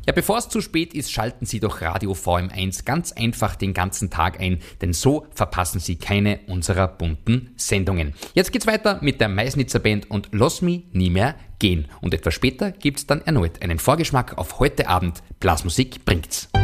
Ja, bevor es zu spät ist, schalten Sie doch Radio VM1 ganz einfach den ganzen Tag ein, denn so verpassen Sie keine unserer bunten Sendungen. Jetzt geht's weiter mit der Meißnitzer Band und Lass mich nie mehr gehen. Und etwas später gibt's dann erneut einen Vorgeschmack auf heute Abend. Blasmusik bringt's.